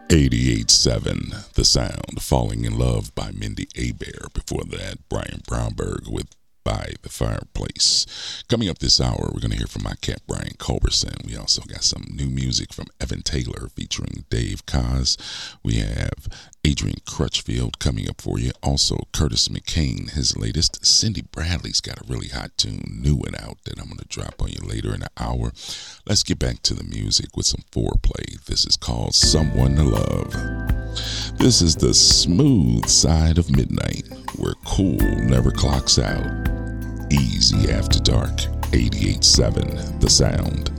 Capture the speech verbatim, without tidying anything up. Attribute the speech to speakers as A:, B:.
A: eighty-eight seven, The Sound, Falling in Love by Mindy Abair. Before that, Brian Brownberg with By the Fireplace. Coming up this hour, we're going to hear from my cat, Brian Culberson. We also got some new music from Evan Taylor featuring Dave Koz. We have Adrian Crutchfield coming up for you. Also, Curtis McCain, his latest. Cindy Bradley's got a really hot tune, new and out, that I'm going to drop on you later in the hour. Let's get back to the music with some foreplay. This is called Someone to Love. This is the smooth side of midnight, where cool never clocks out. Easy after dark, eighty-eight seven, The Sound.